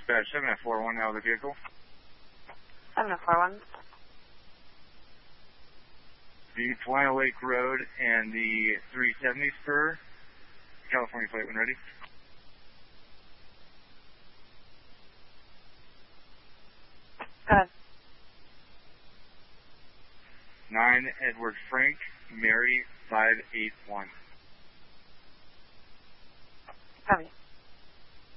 Dispatch 741, now the vehicle. 741. The Twina Lake Road and the 370 spur. California flight when ready. Go ahead. 9 Edward Frank, Mary 581. Copy.